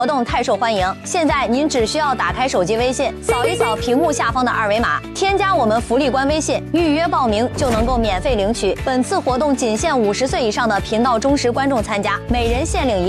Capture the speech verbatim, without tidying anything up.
活动太受欢迎，现在您只需要打开手机微信，扫一扫屏幕下方的二维码，添加我们福利官微信，预约报名就能够免费领取。本次活动仅限五十岁以上的频道忠实观众参加，每人限领一。